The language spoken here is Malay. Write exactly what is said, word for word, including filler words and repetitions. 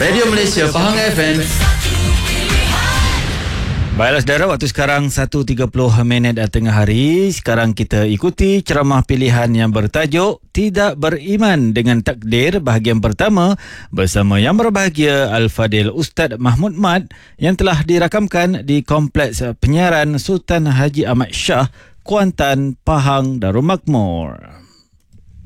Radio Malaysia Pahang F M. Baiklah saudara, waktu sekarang satu tiga puluh minit tengah hari. Sekarang kita ikuti ceramah pilihan yang bertajuk Tidak Beriman dengan Takdir bahagian pertama bersama yang berbahagia Al-Fadil Ustaz Mahmud Mat yang telah dirakamkan di Kompleks Penyiaran Sultan Haji Ahmad Shah, Kuantan, Pahang, Darul Makmur.